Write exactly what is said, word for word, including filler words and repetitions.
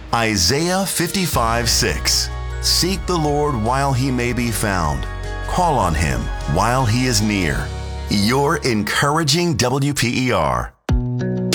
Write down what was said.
Isaiah fifty-five six. Seek the Lord while he may be found. Call on him while he is near. Your encouraging W P E R.